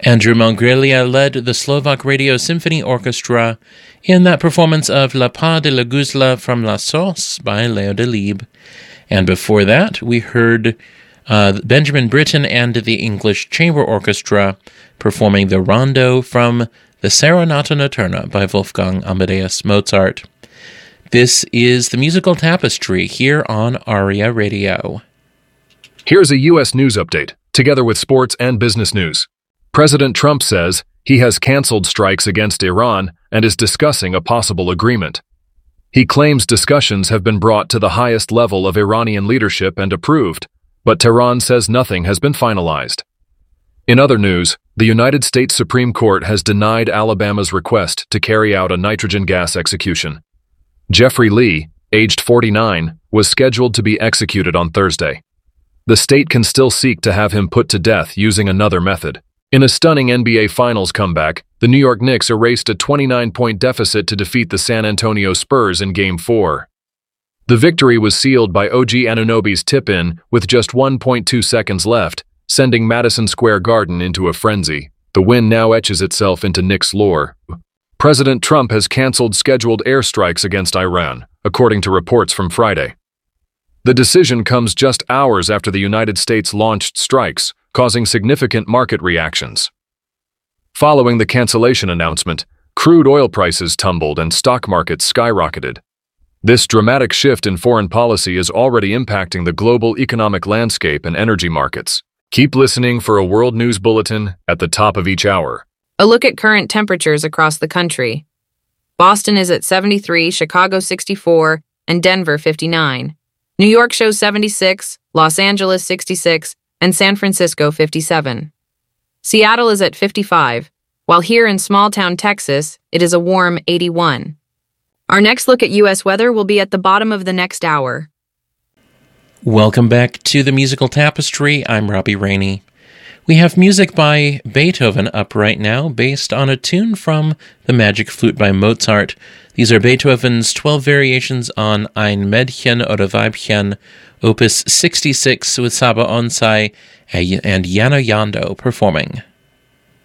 Andrew Mongrelia led the Slovak Radio Symphony Orchestra in that performance of La Pas de la Guzla from La Sauce by Leo Delibes. And before that, we heard Benjamin Britten and the English Chamber Orchestra performing the Rondo from the Serenata Notturna by Wolfgang Amadeus Mozart. This is the Musical Tapestry here on ARIA Radio. Here's a U.S. news update, together with sports and business news. President Trump says he has canceled strikes against Iran and is discussing a possible agreement. He claims discussions have been brought to the highest level of Iranian leadership and approved, but Tehran says nothing has been finalized. In other news, the United States Supreme Court has denied Alabama's request to carry out a nitrogen gas execution. Jeffrey Lee, aged 49, was scheduled to be executed on Thursday. The state can still seek to have him put to death using another method. In a stunning NBA Finals comeback, the New York Knicks erased a 29-point deficit to defeat the San Antonio Spurs in Game 4. The victory was sealed by OG Anunoby's tip-in with just 1.2 seconds left, sending Madison Square Garden into a frenzy. The win now etches itself into Knicks lore. President Trump has canceled scheduled airstrikes against Iran, according to reports from Friday. The decision comes just hours after the United States launched strikes, causing significant market reactions. Following the cancellation announcement, crude oil prices tumbled and stock markets skyrocketed. This dramatic shift in foreign policy is already impacting the global economic landscape and energy markets. Keep listening for a World News Bulletin at the top of each hour. A look at current temperatures across the country. Boston is at 73, Chicago 64, and Denver 59. New York shows 76, Los Angeles 66, and San Francisco 57. Seattle is at 55, while here in small-town Texas, it is a warm 81. Our next look at U.S. weather will be at the bottom of the next hour. Welcome back to the Musical Tapestry. I'm Robbie Rainey. We have music by Beethoven up right now, based on a tune from The Magic Flute by Mozart. These are Beethoven's 12 variations on Ein Mädchen oder Weibchen, Opus 66, with Saba Onsai and Jana Yando performing.